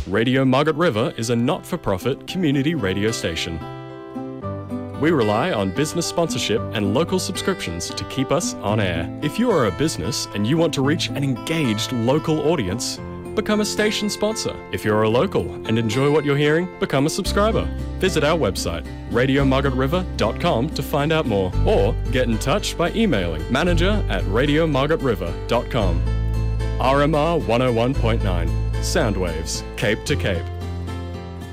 Radio Margaret River is a not-for-profit community radio station. We rely on business sponsorship and local subscriptions to keep us on air. If you are a business and you want to reach an engaged local audience, become a station sponsor. If you're a local and enjoy what you're hearing, become a subscriber. Visit our website, radiomargaretriver.com, to find out more, or get in touch by emailing manager@radiomargaretriver.com. RMR 101.9, Soundwaves, Cape to Cape.